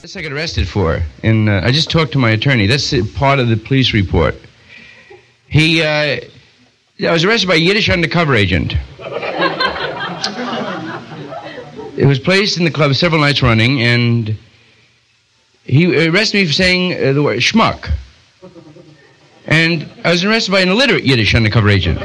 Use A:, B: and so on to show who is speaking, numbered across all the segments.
A: This I got arrested for, and I just talked to my attorney. That's part of the police report. I was arrested by a Yiddish undercover agent. It was placed in the club several nights running, and he arrested me for saying the word schmuck. And I was arrested by an illiterate Yiddish undercover agent.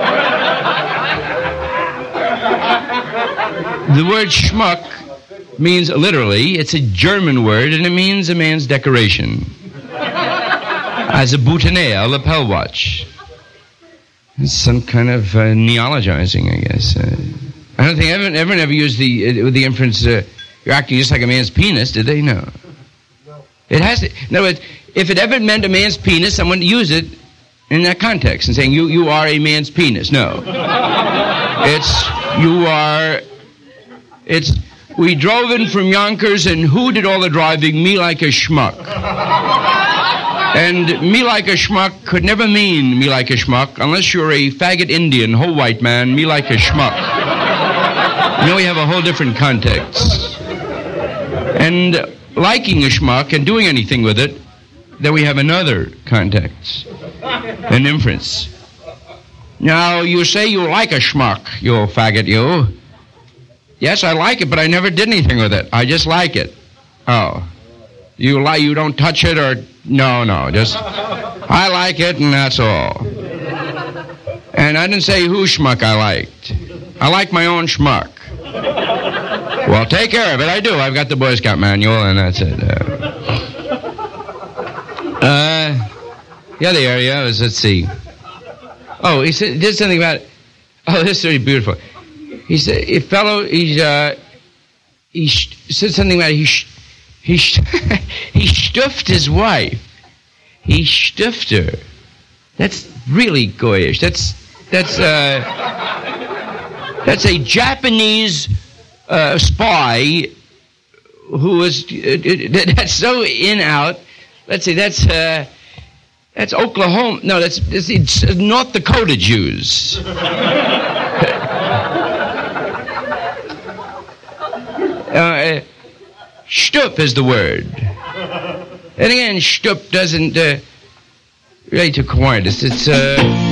A: The word schmuck means literally, it's a German word, and it means a man's decoration. As a boutonniere, a lapel watch. It's some kind of neologizing, I guess. I don't think everyone ever used the inference, you're acting just like a man's penis, did they? No. It has to, in other words, if it ever meant a man's penis, someone used it in that context and saying, you are a man's penis. No. We drove in from Yonkers, and who did all the driving? Me like a schmuck. And me like a schmuck could never mean me like a schmuck unless you're a faggot Indian, whole white man, me like a schmuck. You know, we have a whole different context. And liking a schmuck and doing anything with it, then we have another context, an inference. Now, you say you like a schmuck, you faggot, you. Yes, I like it, but I never did anything with it. I just like it. Oh. You don't touch it or... No, just... I like it, and that's all. And I didn't say whose schmuck I liked. I like my own schmuck. Well, take care of it. I do. I've got the Boy Scout manual, and that's it. The other area was, let's see. Oh, he did something about... Oh, this is really beautiful. He said, he said something about he stuffed his wife. He stuffed her. That's really goyish. That's a Japanese spy who was that's so in out. Let's see, that's Oklahoma. No, it's North Dakota Jews. Shtup is the word. And again, shtup doesn't relate to cowardice. It's